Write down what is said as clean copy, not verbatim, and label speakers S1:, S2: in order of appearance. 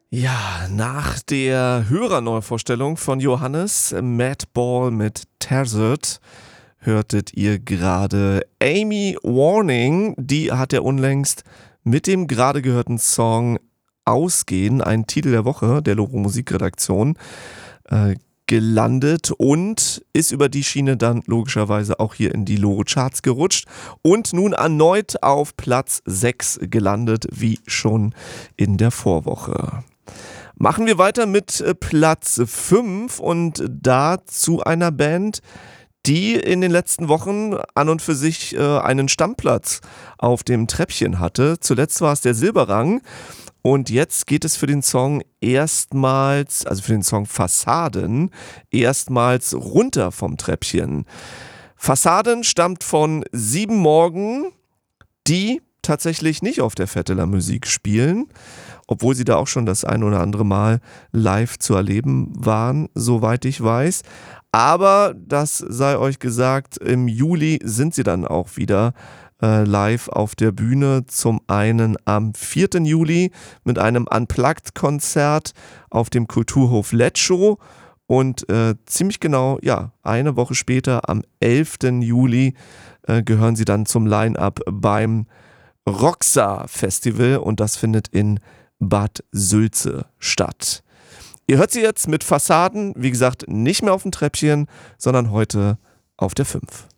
S1: Ja, nach der Hörerneuvorstellung von Johannes, Madball mit Terzert, hörtet ihr gerade Amy Warning. Die hat ja unlängst mit dem gerade gehörten Song Ausgehen, ein Titel der Woche der Loro Musikredaktion, äh, gelandet und ist über die Schiene dann logischerweise auch hier in die Loro Charts gerutscht und nun erneut auf Platz 6 gelandet, wie schon in der Vorwoche. Machen wir weiter mit Platz 5 und da zu einer Band, die in den letzten Wochen an und für sich einen Stammplatz auf dem Treppchen hatte. Zuletzt war es der Silberrang und jetzt geht es für den Song erstmals, also für den Song Fassaden, erstmals runter vom Treppchen. Fassaden stammt von Sieben Morgen, die tatsächlich nicht auf der Fête de la Musique spielen, obwohl sie da auch schon das ein oder andere Mal live zu erleben waren, soweit ich weiß. Aber das sei euch gesagt, im Juli sind sie dann auch wieder live auf der Bühne. Zum einen am 4. Juli mit einem Unplugged-Konzert auf dem Kulturhof Letschow und ziemlich genau, ja, eine Woche später, am 11. Juli, gehören sie dann zum Line-Up beim Roxa Festival und das findet in Bad Sülze statt. Ihr hört sie jetzt mit Fassaden, wie gesagt, nicht mehr auf dem Treppchen, sondern heute auf der 5.